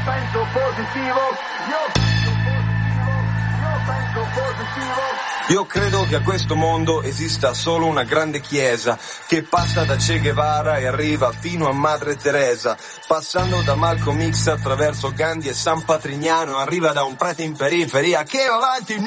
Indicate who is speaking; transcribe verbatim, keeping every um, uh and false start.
Speaker 1: penso positivo, io
Speaker 2: Io credo che a questo mondo esista solo una grande chiesa che passa da Che Guevara e arriva fino a Madre Teresa, passando da Malcolm X attraverso Gandhi e San Patrignano, arriva da un prete in periferia che va avanti